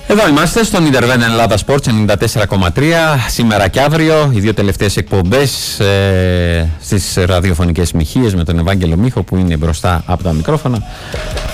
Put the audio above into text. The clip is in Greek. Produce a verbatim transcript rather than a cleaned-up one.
Εδώ είμαστε στον Ιντερβέν Ελλάδα Sports ενενήντα τέσσερα κόμμα τρία. Σήμερα και αύριο οι δύο τελευταίες εκπομπές ε, στις ραδιοφωνικές μοιχείες με τον Ευάγγελο Μίχο που είναι μπροστά από τα μικρόφωνα.